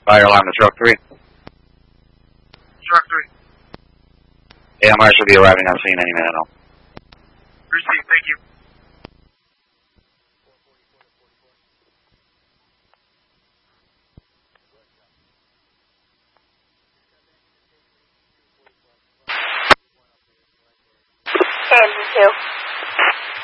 Fire alarm to truck 3. Truck 3. AMR should be arriving on scene any minute now. Received, thank you. Hands 2.